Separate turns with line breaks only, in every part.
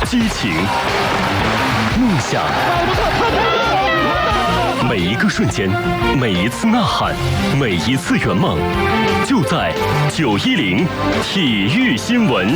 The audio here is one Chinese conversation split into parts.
激情、梦想，每一个瞬间，每一次呐喊，每一次圆梦，就在910体育新闻。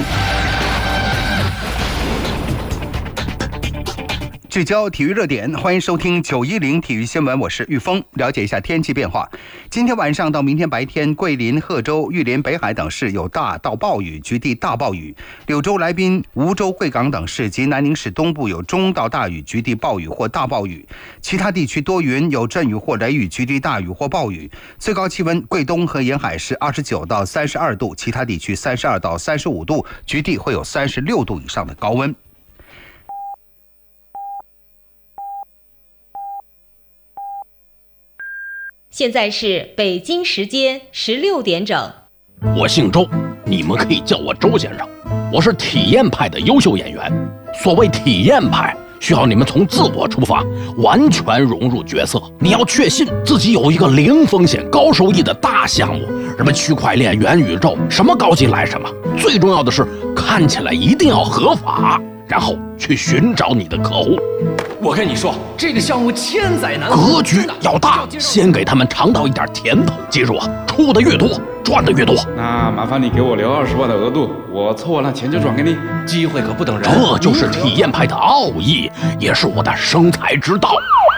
聚焦体育热点，欢迎收听910体育新闻，我是玉峰。了解一下天气变化。今天晚上到明天白天，桂林、贺州、玉林、北海等市有大到暴雨，局地大暴雨；柳州、来宾、梧州、贵港等市及南宁市东部有中到大雨，局地暴雨或大暴雨；其他地区多云，有阵雨或雷雨，局地大雨或暴雨。最高气温，贵东和沿海是29到32度，其他地区32到35度，局地会有36度以上的高温。
现在是北京时间16点整。
我姓周，你们可以叫我周先生。我是体验派的优秀演员。所谓体验派，需要你们从自我出发，完全融入角色。你要确信自己有一个零风险、高收益的大项目，什么区块链、元宇宙，什么高进来什么。最重要的是，看起来一定要合法，然后去寻找你的客户。
我跟你说，这个项目千载难逢，
格局要大，先给他们尝到一点甜头。记住啊，出的越多，赚的越多。
那麻烦你给我留20万的额度，我凑完了钱就转给你。
机会可不等人，
这就是体验派的奥义，也是我的生财之道。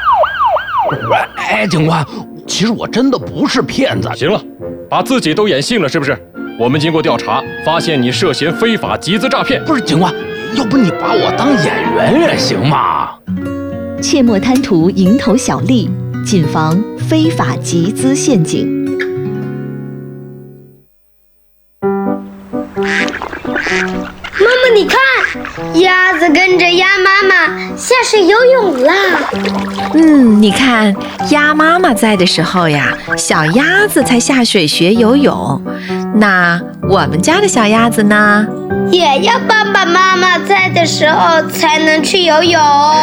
哎，警官，其实我真的不是骗子。
行了，把自己都演信了是不是？我们经过调查，发现你涉嫌非法集资诈骗。
不是警官，要不你把我当演员也行嘛？
切莫贪图蝇头小利，谨防非法集资陷阱。
妈妈，你看，鸭子跟着鸭妈妈下水游泳啦。
你看，鸭妈妈在的时候呀，小鸭子才下水学游泳。那我们家的小鸭子呢？
也要爸爸妈妈在的时候才能去游泳。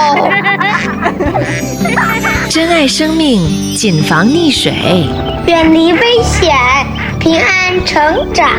珍爱生命，谨防溺水，
远离危险，平安成长。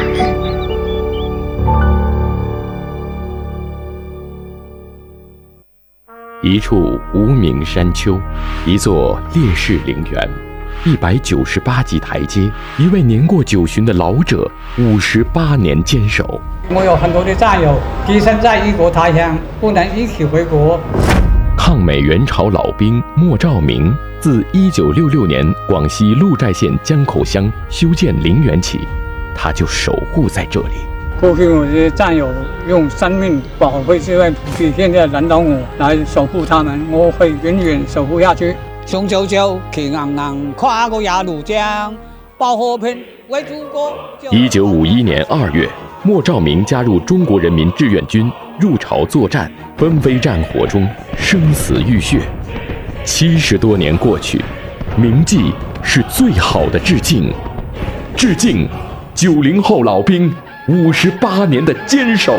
一处无名山丘，一座烈士陵园，198级台阶，一位年过90的老者58年坚守。
我有很多的战友跻身在异国他乡，不能一起回国。
抗美援朝老兵莫兆明，自1966年广西鹿寨县江口乡修建陵园起，他就守护在这里。
过去我的战友用生命保卫这块土地，现在轮到我来守护他们，我会永远守护下去。雄赳赳，气昂昂，跨过鸭绿江，报和平，为祖国。
1951年2月，莫兆明加入中国人民志愿军，入朝作战，纷飞战火中生死浴血。70多年过去，铭记是最好的致敬。致敬90后老兵58年的坚守。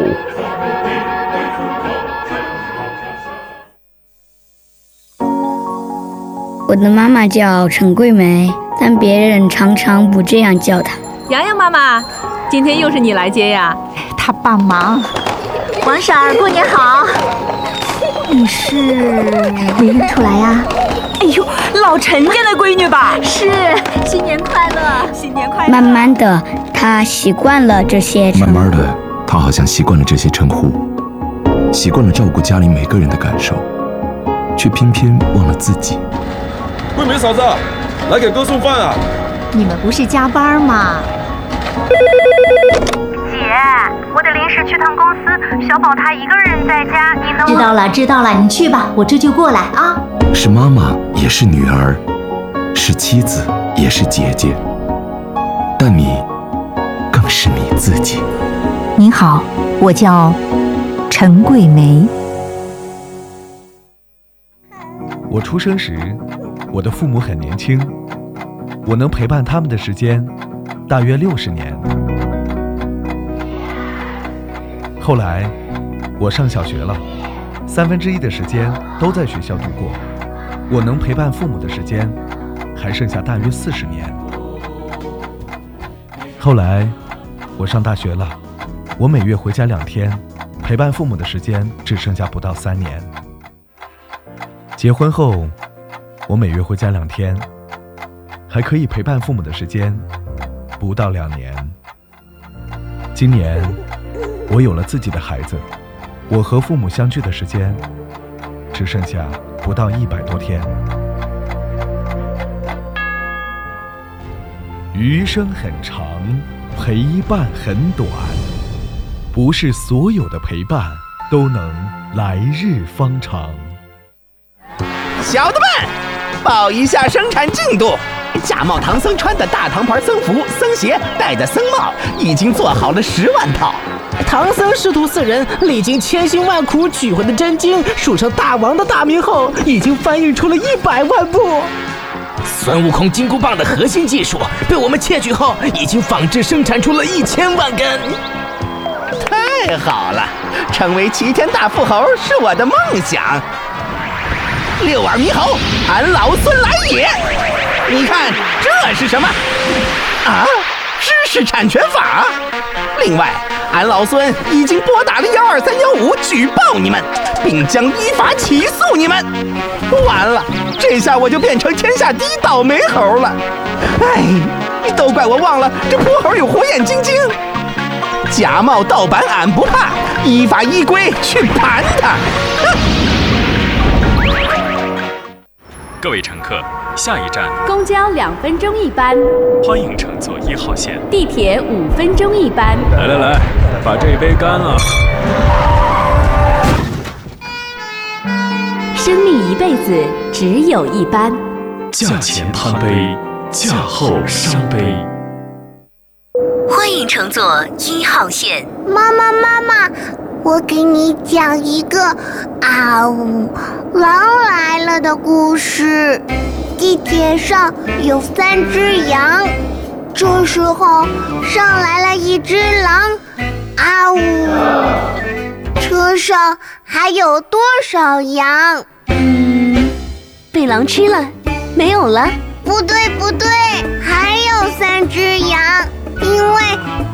我的妈妈叫陈桂梅，但别人常常不这样叫她。
洋洋妈妈，今天又是你来接呀？
她帮忙。
王婶儿，过年好。
你是没认出来呀？
哎呦，老陈家的闺女吧？
是，新年快乐，
新年快乐。
慢慢的，她习惯了这些称呼。
慢慢的，她好像习惯了这些称呼，习惯了照顾家里每个人的感受，却偏偏忘了自己。
桂梅嫂子，来给哥送饭啊！
你们不是加班吗？
姐，我得临时去趟公司，小宝他一个人在家，你能……
知道了，你去吧，我这就过来啊。
是妈妈，也是女儿，是妻子，也是姐姐，但你更是你自己。
您好，我叫陈桂梅。
我出生时，我的父母很年轻，我能陪伴他们的时间大约60年。后来我上小学了，1/3的时间都在学校度过，我能陪伴父母的时间还剩下大约40年。后来我上大学了，我每月回家2天， 陪伴父母的时间只剩下不到3年。结婚后，我每月回家2天，还可以陪伴父母的时间不到2年。今年，我有了自己的孩子，我和父母相聚的时间只剩下不到100多天。余生很长，陪伴很短，不是所有的陪伴都能来日方长。
小的们，报一下生产进度。假冒唐僧穿的大唐牌僧服、僧鞋，戴的僧帽，已经做好了10万套。
唐僧师徒4人历经千辛万苦取回的真经，数成大王的大名后，已经翻译出了100万部。孙悟空金箍棒的核心技术被我们窃取后，已经仿制生产出了1000万根。
太好了，成为齐天大富豪是我的梦想。6耳猕猴，俺老孙来也！你看这是什么？啊，知识产权法。另外，俺老孙已经拨打了12315举报你们，并将依法起诉你们。完了，这下我就变成天下第一倒霉猴了。哎，都怪我忘了这泼猴有火眼金睛。假冒盗版俺不怕，依法依规去盘他。
各位乘客，下一站
公交2分钟一班，
欢迎乘坐1号线。
地铁5分钟一班。
来，把这杯干了。
生命一辈子只有一班，
驾前攀杯，驾后伤杯。
欢迎乘坐1号线。
妈妈，我给你讲一个狼来了的故事。地铁上有3只羊，这时候上来了一只狼，车上还有多少羊？
被狼吃了，没有了。
不对，还有3只羊，因为